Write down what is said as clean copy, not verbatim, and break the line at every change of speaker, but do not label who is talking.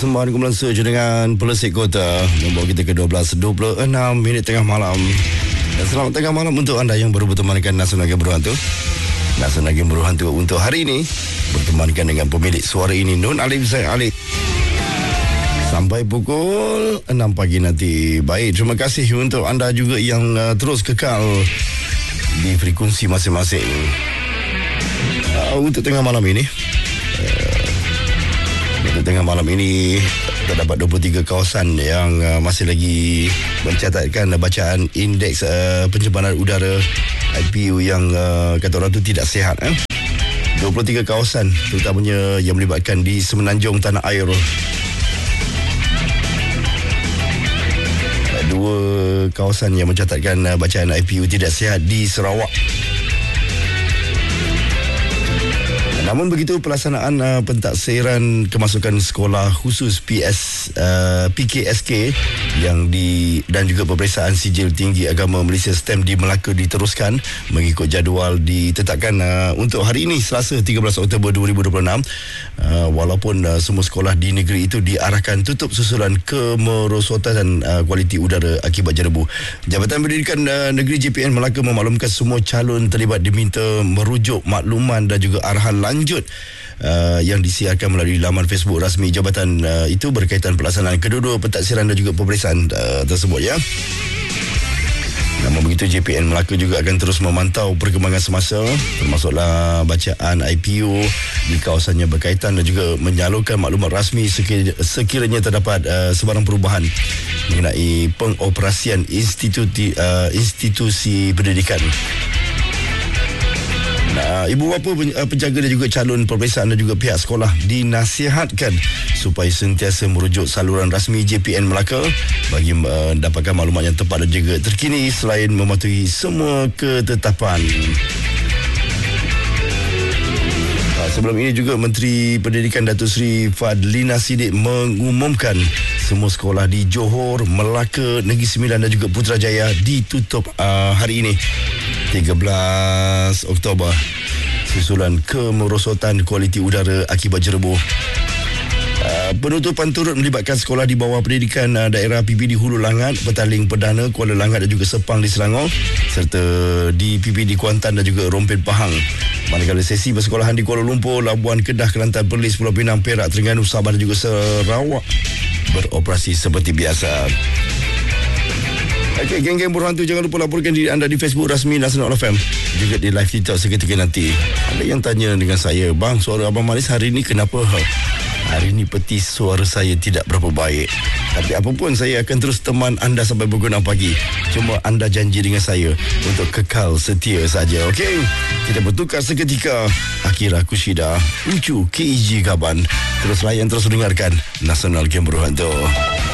Persembahan kumpulan Surge dengan Pelesik Kota membawa kita ke 12.26 minit tengah malam. Dan selamat tengah malam untuk anda yang baru bertemankan Nasional Game Berhantu. Nasional Game Berhantu untuk hari ini bertemankan dengan pemilik suara ini, Nun Alif Zaid Alif, sampai pukul 6 pagi nanti. Baik, terima kasih untuk anda juga yang terus kekal di frekuensi masing-masing. Untuk tengah malam ini, terdapat 23 kawasan yang masih lagi mencatatkan bacaan indeks pencemaran udara IPU yang kata orang tu tidak sihat. 23 kawasan terutamanya yang melibatkan di Semenanjung Tanah Air. Dua kawasan yang mencatatkan bacaan IPU tidak sihat di Sarawak. Namun begitu, pelaksanaan pentaksiran kemasukan sekolah khusus PKSK dan juga peperiksaan sijil tinggi agama Malaysia STEM di Melaka diteruskan mengikut jadual ditetapkan untuk hari ini, Selasa 13 Oktober 2026. Walaupun semua sekolah di negeri itu diarahkan tutup susulan kemerosotan kualiti udara akibat jerebu. Jabatan Pendidikan Negeri JPN Melaka memaklumkan semua calon terlibat diminta merujuk makluman dan juga arahan lanjut yang disiarkan melalui laman Facebook rasmi jabatan itu berkaitan pelaksanaan kedua-dua pentaksiran dan juga peperiksaan tersebut, ya. Namun begitu, JPN Melaka juga akan terus memantau perkembangan semasa, termasuklah bacaan IPU di kawasannya berkaitan dan juga menyalurkan maklumat rasmi sekiranya terdapat sebarang perubahan mengenai pengoperasian institusi pendidikan. Ibu bapa, penjaga dan juga calon peperiksaan dan juga pihak sekolah dinasihatkan supaya sentiasa merujuk saluran rasmi JPN Melaka bagi mendapatkan maklumat yang tepat dan juga terkini selain mematuhi semua ketetapan. Sebelum ini juga Menteri Pendidikan Datuk Seri Fadlina Siddiq mengumumkan semua sekolah di Johor, Melaka, Negeri Sembilan dan juga Putrajaya ditutup hari ini 13 Oktober susulan kemerosotan kualiti udara akibat jerebu. Penutupan turut melibatkan sekolah di bawah pendidikan daerah PPD Hulu Langat, Petaling Perdana, Kuala Langat dan juga Sepang di Selangor, serta di PPD Kuantan dan juga Rompin Pahang. Manakala sesi persekolahan di Kuala Lumpur, Labuan, Kedah, Kelantan, Perlis, Pulau Pinang, Perak, Terengganu, Sabah dan juga Sarawak beroperasi seperti biasa. Okey, geng-geng berhantu, jangan lupa laporkan diri anda di Facebook rasmi Nasional FM, juga di live TikTok seketika nanti. Ada yang tanya dengan saya, bang, suara Abang Malis hari ini kenapa? Hari ini peti suara saya tidak berapa baik. Tapi apapun, saya akan terus teman anda sampai pukul 6 pagi. Cuma anda janji dengan saya untuk kekal setia saja, okey? Kita bertukar seketika. Akira Kushida, Ucu KEG Gaban. Terus layan, terus dengarkan Nasional Game Berhantu.